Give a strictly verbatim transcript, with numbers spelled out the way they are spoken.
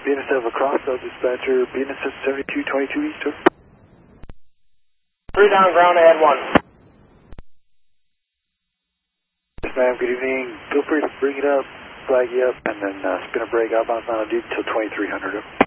B N S F across, Cell Dispatcher, B N S F seventy-two twenty-two East. Three down, ground, add one. Yes, ma'am, good evening. Feel free to bring it up, flag you up, and then uh, spin a break outbound Mountain Dew until twenty-three hundred.